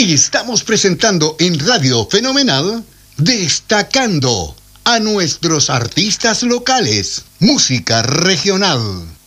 Estamos presentando en Radio Fenomenal, destacando a nuestros artistas locales, música regional.